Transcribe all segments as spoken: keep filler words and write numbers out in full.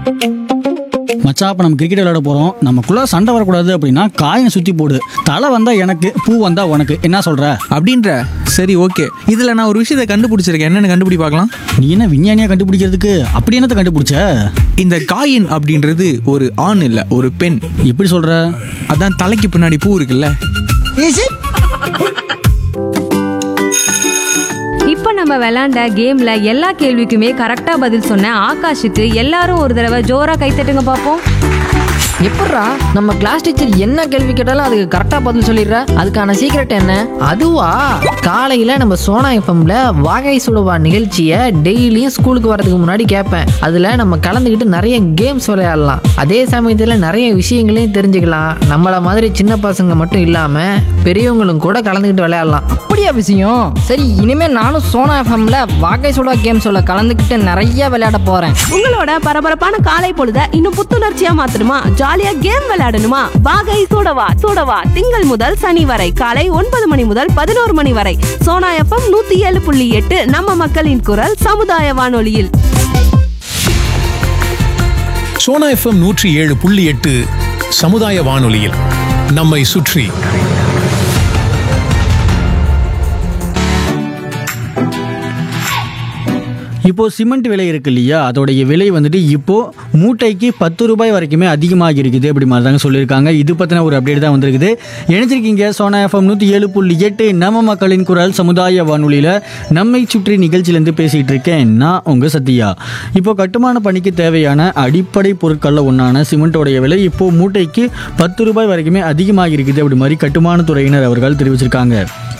மச்சா, இப்போ நம்ம கிரிக்கெட் விளையாட போகிறோம். நமக்குள்ளே சண்டை வரக்கூடாது அப்படின்னா காயினை சுற்றி போடு. தலை வந்தால் எனக்கு, பூ வந்தால் உனக்கு. என்ன சொல்கிற அப்படின்ற? சரி, ஓகே. இதில் நான் ஒரு விஷயத்தை கண்டுபிடிச்சிருக்கேன். என்னென்னு கண்டுபிடி பார்க்கலாம். நீ என்ன விஞ்ஞானியாக கண்டுபிடிக்கிறதுக்கு அப்படி என்னத்தை கண்டுபிடிச்ச? இந்த காயின் அப்படின்றது ஒரு ஆண் இல்லை, ஒரு பெண். எப்படி சொல்கிற? அதான் தலைக்கு பின்னாடி பூ இருக்குல்ல. இப்போ நம்ம விளையாண்ட கேம்ல எல்லா கேள்விக்குமே கரெக்டா பதில் சொன்ன ஆகாஷுக்கு எல்லாரும் ஒரு தடவை ஜோரா கைத்தட்டுங்க பார்ப்போம். எப்பட்றா நம்ம கிளாஸ் டீச்சர் என்ன கேள்வி கேட்டாலும் அதுக்கு கரெக்டா பதில் சொல்லிடுற? அதுக்கான சீக்ரெட் என்ன? அதுவா, காலையில நம்ம சோனா எஃப்எம்ல வாகை சுடுவா நிகழ்ச்சியை டெய்லியும் ஸ்கூலுக்கு வரதுக்கு முன்னாடி கேட்பேன். அதுல நம்ம கலந்துக்கிட்டு நிறைய கேம்ஸ் விளையாடலாம். அதே சமயத்துல நிறைய விஷயங்களையும் தெரிஞ்சுக்கலாம். நம்மள மாதிரி சின்ன பசங்க மட்டும் இல்லாம பெரியவங்களும் கூட கலந்துக்கிட்டு விளையாடலாம். அப்படியா விஷயம்? சரி, இனிமே நானும் சோனா எஃப்எம்ல வாகை சுடுவா கேம்ஸோட கலந்துக்கிட்டு நிறைய விளையாட போறேன். உங்களோட பரபரப்பான காலை பொழுத இன்னும் புத்துணர்ச்சியா மாத்தணுமா? ஜாலியா கேம் விளையாடணுமா? வாகை சூடவா சூடவா திங்கள் முதல் சனி வரை காலை ஒன்பது மணி முதல் பதினோரு மணி வரை சோனா எஃப்எம் நூத்தி ஏழு புள்ளி எட்டு நம்ம மக்களின் குரல் சமுதாய வானொலியில். சோனா எஃப்எம் நூற்றி ஏழு புள்ளி எட்டு சமுதாய வானொலியில் நம்மை சுற்றி. இப்போது சிமெண்ட் விலை இருக்கு இல்லையா, அதோடைய விலை வந்துட்டு இப்போது மூட்டைக்கு பத்து ரூபாய் வரைக்குமே அதிகமாக இருக்குது அப்படி மாதிரி தாங்க சொல்லியிருக்காங்க. இது பற்றின ஒரு அப்டேட் தான் வந்திருக்குது. இணைஞ்சிருக்கீங்க சோனா எஃப்எம் நூற்றி ஏழு புள்ளி எட்டு நம்ம மக்களின் குரல் சமுதாய வானொலியில் நம்மை சுற்றி நிகழ்ச்சியிலேருந்து பேசிகிட்டு இருக்கேன் நான் உங்கள் சத்யா. இப்போ கட்டுமான பணிக்கு தேவையான அடிப்படை பொருட்களில் ஒன்றான சிமெண்ட்டோடைய விலை இப்போது மூட்டைக்கு பத்து ரூபாய் வரைக்குமே அதிகமாக இருக்குது அப்படி மாதிரி கட்டுமானத்துறையினர் அவர்கள் தெரிவிச்சிருக்காங்க.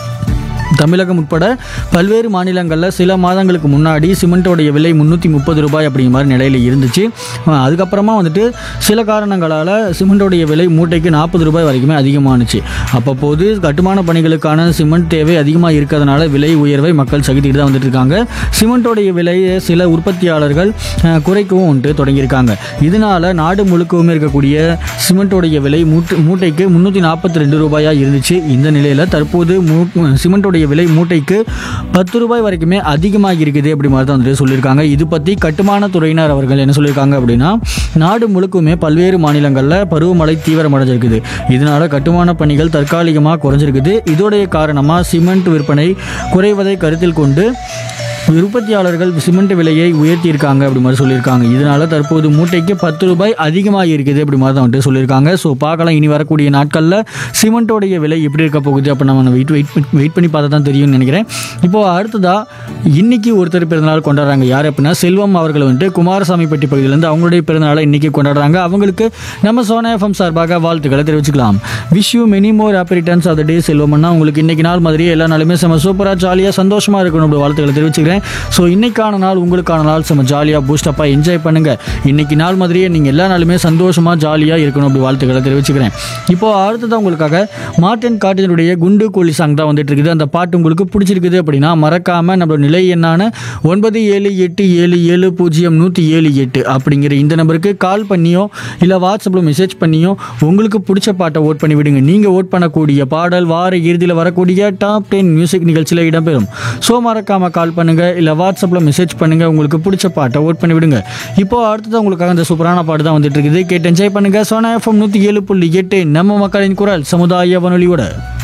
தமிழகம் உட்பட பல்வேறு மாநிலங்களில் சில மாதங்களுக்கு முன்னாடி சிமெண்ட்டோடைய விலை முந்நூற்றி முப்பது ரூபாய் அப்படிங்கிற மாதிரி நிலையில் இருந்துச்சு. அதுக்கப்புறமா வந்துட்டு சில காரணங்களால் சிமெண்ட்டோடைய விலை மூட்டைக்கு நாற்பது ரூபாய் வரைக்குமே அதிகமானுச்சு. அப்போது கட்டுமான பணிகளுக்கான சிமெண்ட் தேவை அதிகமாக இருக்கிறதுனால விலை உயர்வை மக்கள் சகித்துக்கிட்டு தான் வந்துட்டு இருக்காங்க. சிமெண்ட்டோடைய விலையை சில உற்பத்தியாளர்கள் குறைக்கவும் வந்துட்டு தொடங்கியிருக்காங்க. இதனால் நாடு முழுக்கவுமே இருக்கக்கூடிய சிமெண்ட்டோடைய விலை மூட்டை மூட்டைக்கு முந்நூற்றி நாற்பத்தி ரெண்டு ரூபாயாக இருந்துச்சு. இந்த நிலையில் தற்போது மூ சிமெண்ட்டோடைய விலை மூட்டைக்கு பத்து ரூபாய் வரைக்குமே அதிகமாக இருக்குது அப்படி மாதிரி தான் வந்துட்டு சொல்லியிருக்காங்க. இது பற்றி கட்டுமான துறையினர் அவர்கள் என்ன சொல்லியிருக்காங்க அப்படின்னா, நாடு முழுக்குமே பல்வேறு மாநிலங்களில் பருவமழை தீவிரமடைஞ்சிருக்குது. இதனால கட்டுமான பணிகள் தற்காலிகமாக குறைஞ்சிருக்குது. இதோடைய காரணமாக சிமெண்ட் விற்பனை குறைவதை கருத்தில் கொண்டு உற்பத்தியாளர்கள் சிமெண்ட் விலையை உயர்த்தியிருக்காங்க அப்படி மாதிரி சொல்லியிருக்காங்க. இதனால தற்போது மூட்டைக்கு பத்து ரூபாய் அதிகமாக இருக்குது அப்படி மாதிரி தான் வந்துட்டு சொல்லியிருக்காங்க. ஸோ பார்க்கலாம் இனி வரக்கூடிய நாட்களில் சிமெண்ட்டோடைய விலை எப்படி இருக்க போகுது அப்போ நம்ம வெயிட் வெயிட் வெயிட் பண்ணி பார்த்தா தான் தெரியும்னு நினைக்கிறேன். இப்போது அடுத்ததாக இன்னைக்கு ஒருத்தர் பிறந்தநாள் கொண்டாடுறாங்க. யார் அப்படின்னா செல்வம் அவர்கள் வந்துட்டு குமாரசாமிப்பட்டி பகுதியிலேருந்து அவங்களுடைய பிறந்தநாளை இன்னைக்கு கொண்டாடுறாங்க. அவங்களுக்கு நம்ம சோனா எஃப்எம் சார்பாக வாழ்த்துக்களை தெரிவிச்சுக்கலாம். Wish you many more happy returns of the டே செல்வம்னா. உங்களுக்கு இன்னைக்கு நாள் மாதிரியே எல்லா நாளுமே செம்ம சூப்பராக ஜாலியாக சந்தோஷமாக இருக்கணும் அப்படி வாழ்த்துக்களை தெரிவிச்சுக்கிறேன். ஸோ இன்னைக்கான நாள் உங்களுக்கான நாள் செம்ம ஜாலியாக பூஸ்டப்பாக என்ஜாய் பண்ணுங்கள். இன்னைக்கு நாள் மாதிரியே நீங்கள் எல்லா நாளுமே சந்தோஷமாக ஜாலியாக இருக்கணும் அப்படி வாழ்த்துக்களை தெரிவிச்சுக்கிறேன். இப்போது அடுத்ததான் உங்களுக்காக மார்ட்டின் காட்டினுடைய குண்டு கோழி சாங் தான் வந்துட்டு இருக்குது. அந்த பாட்டு உங்களுக்கு பிடிச்சிருக்குது அப்படின்னா மறக்காமல் நம்மளோட நிலை எண்ணான ஒன்பது ஏழு எட்டு ஏழு ஏழு பூஜ்ஜியம் நூற்றி ஏழு எட்டு அப்படிங்கிற இந்த நம்பருக்கு கால் பண்ணியோ இல்லை வாட்ஸ்அப்பில் மெசேஜ் பண்ணியோ உங்களுக்கு பிடிச்ச பாட்டை ஓட் பண்ணி விடுங்க. நீங்கள் ஓட் பண்ணக்கூடிய பாடல் வார இறுதியில் வரக்கூடிய டாப் டென் மியூசிக் நிகழ்ச்சியில் இடம்பெறும். ஸோ மறக்காமல் கால் பண்ணுங்கள் இல்லை வாட்ஸ்அப்பில் மெசேஜ் பண்ணுங்கள். உங்களுக்கு பிடிச்ச பாட்டை ஓட் பண்ணி விடுங்க. இப்போ அடுத்தது உங்களுக்காக இந்த சூப்பரான பாட்டு தான் வந்துட்டு இருக்குது. கேட்டு என்ஜாய் பண்ணுங்கள். சோனா எஃப்எம் நூற்றி ஏழு புள்ளி எட்டு நம்ம மக்களின் குரல் சமுதாய வானொலியோட.